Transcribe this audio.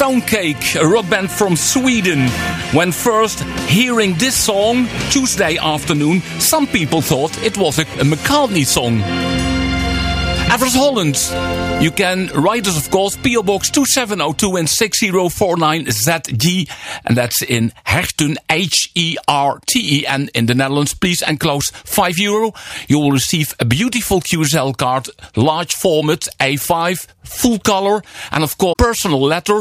Stonecake, a rock band from Sweden. When first hearing this song Tuesday afternoon, some people thought it was a McCartney song. Evers Holland. You can write us, of course, P.O. Box 2702 and 6049ZG. And that's in Herten, Herten in the Netherlands. Please enclose €5. You will receive a beautiful QSL card, large format, A5, full color. And of course, personal letter